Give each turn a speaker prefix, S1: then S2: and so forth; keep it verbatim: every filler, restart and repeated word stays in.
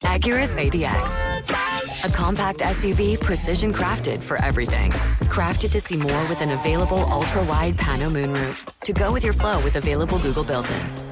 S1: Acura's A D X. A compact S U V precision crafted for everything. Crafted to see more with an available ultra-wide pano moonroof. To go with your flow with available Google built-in.